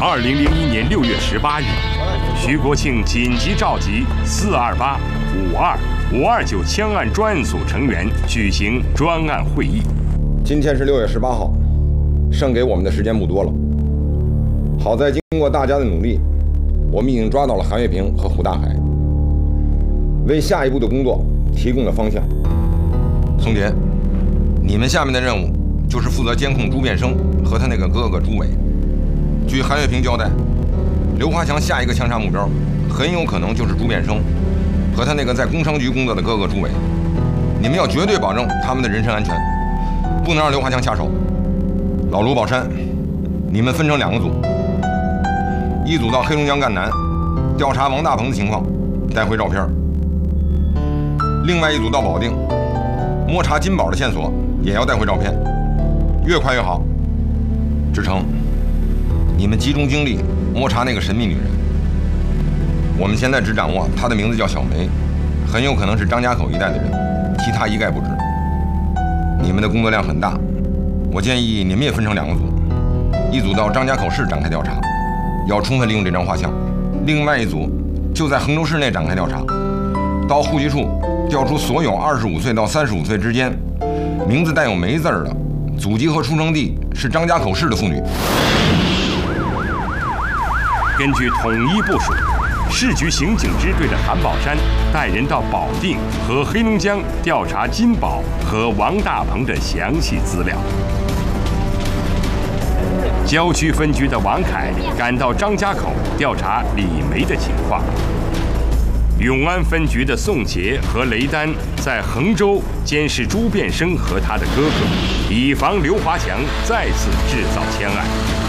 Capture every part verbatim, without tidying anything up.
二零零一年六月十八日，徐国庆紧急召集四二八、五二、五二九枪案专案组成员举行专案会议。 今天是六月十八号，剩给我们的时间不多了。好在经过大家的努力，我们已经抓到了韩月平和胡大海，为下一步的工作提供了方向。松杰，你们下面的任务就是负责监控朱变生和他那个哥哥朱伟。据韩月平交代，刘华强下一个枪杀目标很有可能就是朱变生和他那个在工商局工作的哥哥朱伟。你们要绝对保证他们的人身安全，不能让刘华强下手。老卢、宝山，你们分成两个组，一组到黑龙江赣南调查王大鹏的情况，带回照片；另外一组到保定摸查金宝的线索，也要带回照片，越快越好。志成，你们集中精力摸查那个神秘女人。我们现在只掌握她的名字叫小梅，很有可能是张家口一带的人，其他一概不知。你们的工作量很大，我建议你们也分成两个组，一组到张家口市展开调查，要充分利用这张画像；另外一组就在衡州市内展开调查，到户籍处调出所有二十五岁到三十五岁之间，名字带有梅字儿的，祖籍和出生地是张家口市的妇女。 根据统一部署，市局刑警支队的韩宝山带人到保定和黑龙江调查金宝和王大鹏的详细资料。郊区分局的王凯赶到张家口调查李梅的情况。永安分局的宋杰和雷丹在衡州监视朱变生和他的哥哥，以防刘华强再次制造枪案。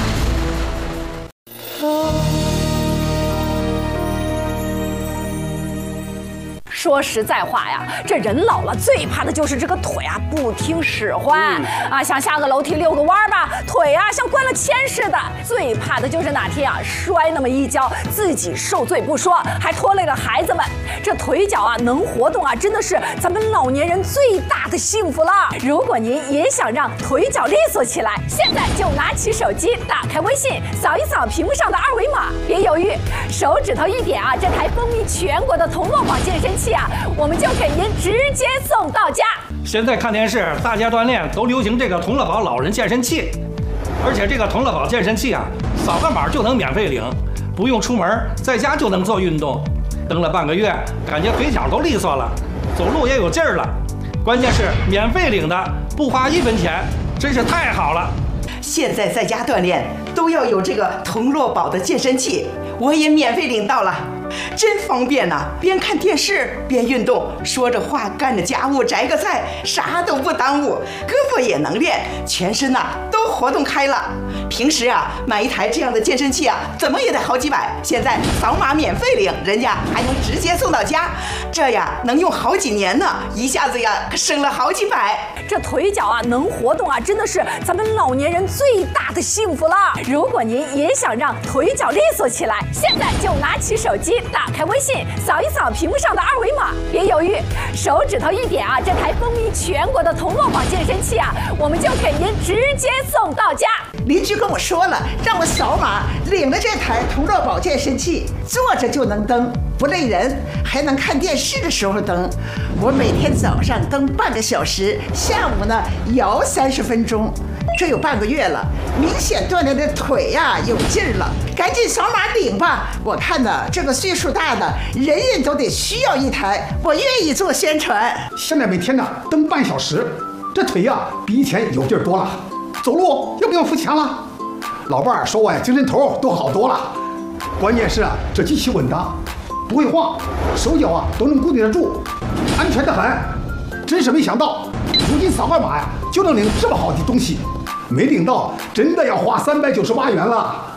说实在话呀，这人老了最怕的就是这个腿啊不听使唤、嗯、啊，想下个楼梯遛个弯吧，腿啊像灌了铅似的。最怕的就是哪天啊摔那么一跤，自己受罪不说，还拖累了孩子们。这腿脚啊能活动啊，真的是咱们老年人最大的幸福了。如果您也想让腿脚利索起来，现在就拿起手机，打开微信，扫一扫屏幕上的二维码，别犹豫，手指头一点啊，这台风靡全国的同乐宝健身器啊，我们就给您直接送到家。 现在看电视，大家锻炼都流行这个同乐宝老人健身器，而且这个同乐宝健身器啊，扫个码就能免费领，不用出门，在家就能做运动。蹬了半个月，感觉腿脚都利索了，走路也有劲儿了。关键是免费领的，不花一分钱，真是太好了。 现在在家锻炼都要有这个同乐宝的健身器，我也免费领到了。真方便呐、啊！边看电视边运动，说着话干着家务，摘个菜，啥都不耽误，胳膊也能练，全身呐、啊、都活动开了。平时啊买一台这样的健身器啊，怎么也得好几百，现在扫码免费领，人家还能直接送到家，这呀能用好几年呢，一下子呀省了好几百。 这腿脚啊能活动啊，真的是咱们老年人最大的幸福了。如果您也想让腿脚利索起来，现在就拿起手机，打开微信，扫一扫屏幕上的二维码，别犹豫，手指头一点啊，这台风靡全国的同乐宝健身器啊，我们就给您直接送到家。 邻居跟我说了，让我扫码领了这台同乐宝健身器，坐着就能蹬，不累人，还能看电视的时候蹬。我每天早上蹬半个小时，下午呢摇三十分钟，这有半个月了，明显锻炼的腿呀、啊、有劲儿了。赶紧扫码领吧！我看呢，这个岁数大的人人都得需要一台，我愿意做宣传。 现在每天呢蹬半小时，这腿呀、啊、比以前有劲儿多了，走路又不用付钱了。老伴儿说我呀精神头都好多了，关键是啊这机器稳当，不会晃，手脚啊都能固定得住，安全得很。真是没想到，如今扫个码呀就能领这么好的东西，没领到真的要花三百九十八元了。